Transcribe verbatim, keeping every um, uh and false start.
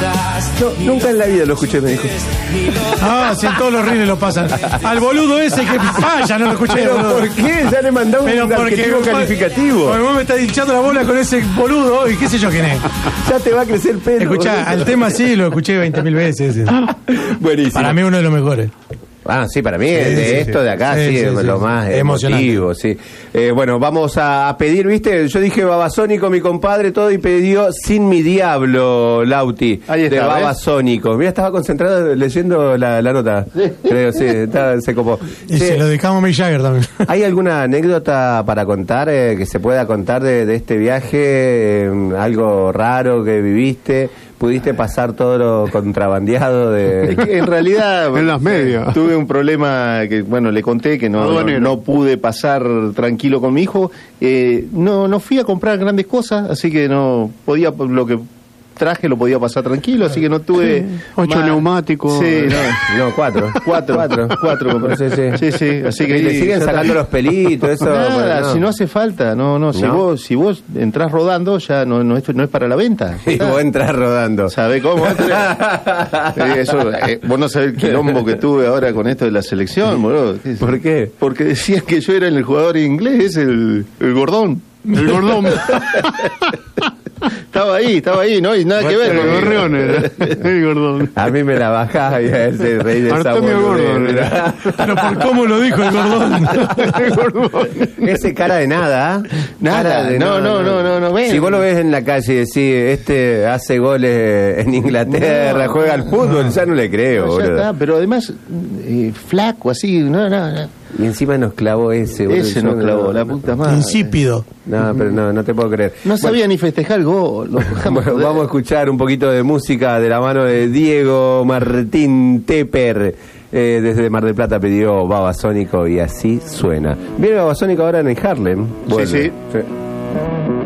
No, nunca en la vida lo escuché, me dijo. Ah, si en todos los rines lo pasan. Al boludo ese que falla, no lo escuché. ¿Pero boludo. por qué? Ya le mandamos Pero un porque adjetivo calificativo. Porque vos me estás hinchando la bola con ese boludo y qué sé yo quién es. Ya te va a crecer pelo. Escuchá, al tema sí lo escuché veinte mil veces. Buenísimo. Para mí uno de los mejores. Ah, sí, para mí Sí, de sí, esto sí. de acá Sí, sí, sí, es sí, lo sí. más Emocionante. emotivo, sí. Eh, bueno, vamos a pedir, ¿viste? Yo dije Babasónico, mi compadre, todo, y pidió Sin mi diablo, Lauti, Ahí está, de ¿ves? Babasónico. Mira, estaba concentrado leyendo la, la nota. Creo, sí, estaba- se copó. Y Sí. se lo dedicamos a Mick Jagger también. ¿Hay alguna anécdota para contar, eh, que se pueda contar de, de este viaje? Eh, algo raro que viviste. ¿Pudiste pasar todo lo contrabandeado de...? Es que en realidad En las medias. tuve un problema que, bueno, le conté que no, no, Aduanero. no pude pasar tranquilo con mi hijo. Eh, no, no fui a comprar grandes cosas, así que no podía, lo que traje lo podía pasar tranquilo, así que no tuve... Ocho más- neumáticos. Sí, no. No, cuatro. Cuatro, Cuatro. cuatro, compré. Sí, sí. sí, sí, así que Y le ahí siguen ya sacando está. los pelitos, eso. Nada, bueno, si no hace falta, no, no, si ¿No? vos, si vos entrás rodando ya no, no es, no es para la venta. Y vos entras rodando. ¿Sabe cómo? Eh, eso, eh, vos no sabés el quilombo que tuve ahora con esto de la selección, boludo. ¿Por qué? Porque decían que yo era el jugador inglés, el, el gordón. El gordón. Estaba ahí, estaba ahí, ¿no? Y nada que ver El con gorrión era. El gordón. A mí me la bajaba y a ese rey de esa Artemio boludez, Gordon mirá. Pero por cómo lo dijo el gordón. El gordón. Ese cara de nada. ¿eh? Nada, Cara de no, no, no, no, no, ven. Si vos lo ves en la calle y decís, este hace goles en Inglaterra, No. juega al fútbol, ya no le creo, No, ya boludo. está, pero además, eh, flaco, así, no, no, no. Y encima nos clavó ese, boludo. Ese Yo nos no- clavó, la puta madre. Insípido. No, pero no, no te puedo creer. No sabía ni festejar el gol. lo dejamos Bueno, joder. vamos a escuchar un poquito de música de la mano de Diego Martín Tepper. Eh, desde Mar del Plata pidió Babasónico y así suena. Viene Babasónico ahora en el Harlem. Vuelve. sí. sí.